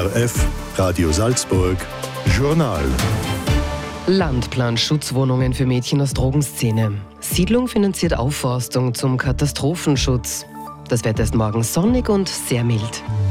ORF, Radio Salzburg, Journal. Landplan Schutzwohnungen für Mädchen aus Drogenszene. Siedlung finanziert Aufforstung zum Katastrophenschutz. Das Wetter ist morgen sonnig und sehr mild.